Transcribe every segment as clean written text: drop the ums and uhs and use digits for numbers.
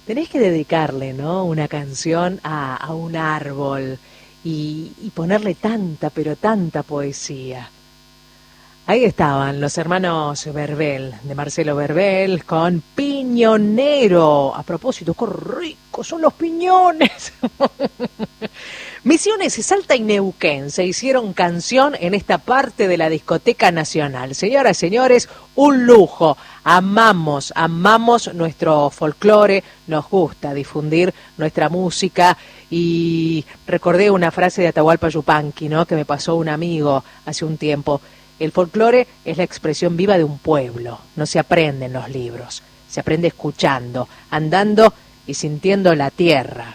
tenés que dedicarle, ¿no?, una canción a un árbol y ponerle tanta, pero tanta poesía. Ahí estaban los hermanos Verbel, de Marcelo Verbel, con Piñonero. A propósito, qué ricos son los piñones. Misiones, Salta y Neuquén se hicieron canción en esta parte de la Discoteca Nacional. Señoras y señores, un lujo. Amamos nuestro folclore, nos gusta difundir nuestra música. Y recordé una frase de Atahualpa Yupanqui, ¿no?, que me pasó un amigo hace un tiempo. El folclore es la expresión viva de un pueblo, no se aprende en los libros, se aprende escuchando, andando y sintiendo la tierra.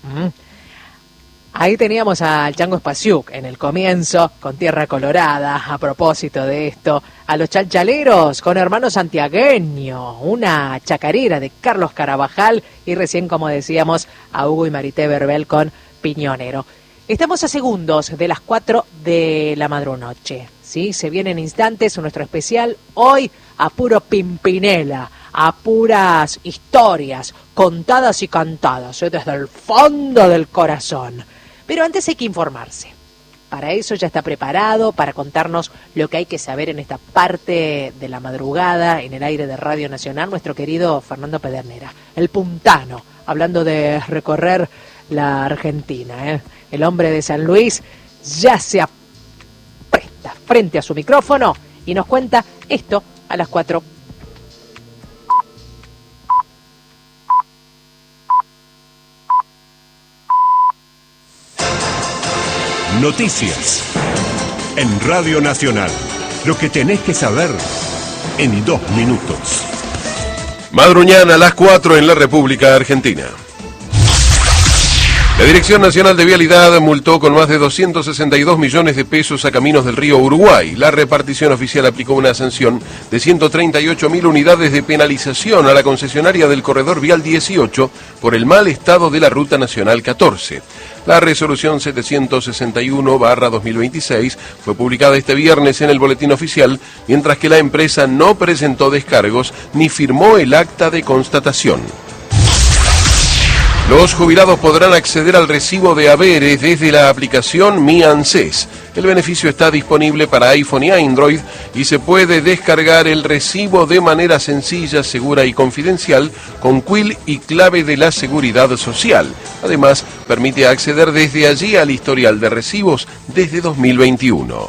Ahí teníamos al Chango Spasiuk en el comienzo, con Tierra Colorada, a propósito de esto, a los chalchaleros con Hermano Santiagueño, una chacarera de Carlos Carabajal, y recién, como decíamos, a Hugo y Marité Verbel con Piñonero. Estamos a segundos de las 4 de la madrunoche. ¿Sí? Se viene en instantes nuestro especial, hoy a puro Pimpinela, a puras historias contadas y cantadas, desde el fondo del corazón. Pero antes hay que informarse. Para eso ya está preparado, para contarnos lo que hay que saber en esta parte de la madrugada, en el aire de Radio Nacional, nuestro querido Fernando Pedernera, el puntano, hablando de recorrer la Argentina. El hombre de San Luis ya se presta frente a su micrófono y nos cuenta esto a las 4. Noticias en Radio Nacional. Lo que tenés que saber en 2 minutos. Madruñana a las 4 en la República Argentina. La Dirección Nacional de Vialidad multó con más de 262 millones de pesos a Caminos del Río Uruguay. La repartición oficial aplicó una sanción de 138.000 unidades de penalización a la concesionaria del Corredor Vial 18 por el mal estado de la Ruta Nacional 14. La resolución 761/2026 fue publicada este viernes en el Boletín Oficial, mientras que la empresa no presentó descargos ni firmó el acta de constatación. Los jubilados podrán acceder al recibo de haberes desde la aplicación Mi ANSES. El beneficio está disponible para iPhone y Android y se puede descargar el recibo de manera sencilla, segura y confidencial con quill y clave de la Seguridad Social. Además, permite acceder desde allí al historial de recibos desde 2021.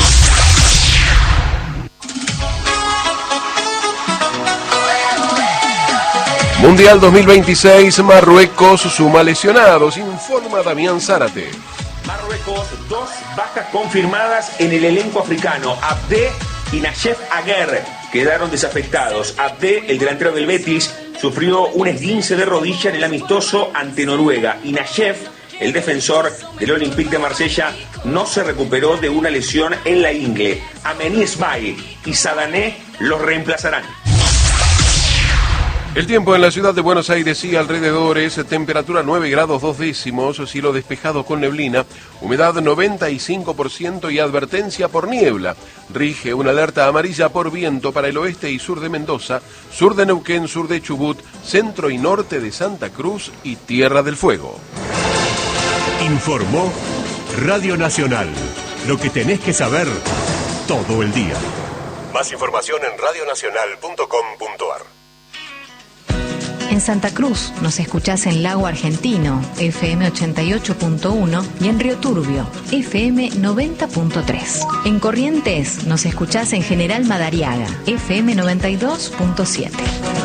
Mundial 2026, Marruecos suma lesionados, informa Damián Zárate. Marruecos, 2 bajas confirmadas en el elenco africano. Abde y Nachef Aguer quedaron desafectados. Abde, el delantero del Betis, sufrió un esguince de rodilla en el amistoso ante Noruega. Y Nachef, el defensor del Olympique de Marsella, no se recuperó de una lesión en la ingle. Ameni Esmail y Sadané los reemplazarán. El tiempo en la ciudad de Buenos Aires y alrededores, temperatura 9 grados 2 décimos, cielo despejado con neblina, humedad 95% y advertencia por niebla. Rige una alerta amarilla por viento para el oeste y sur de Mendoza, sur de Neuquén, sur de Chubut, centro y norte de Santa Cruz y Tierra del Fuego. Informó Radio Nacional. Lo que tenés que saber todo el día. Más información en radionacional.com.ar. En Santa Cruz nos escuchás en Lago Argentino, FM 88.1 y en Río Turbio, FM 90.3. En Corrientes nos escuchás en General Madariaga, FM 92.7.